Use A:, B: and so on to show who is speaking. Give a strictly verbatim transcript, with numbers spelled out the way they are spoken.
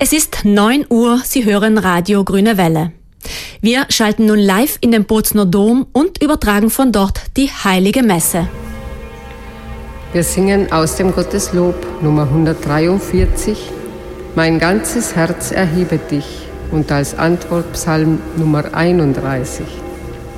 A: Es ist neun Uhr, Sie hören Radio Grüne Welle. Wir schalten nun live in den Bozner Dom und übertragen von dort die Heilige Messe.
B: Wir singen aus dem Gotteslob Nummer hundertdreiundvierzig, Mein ganzes Herz erhebe dich, und als Antwort Psalm Nummer einunddreißig.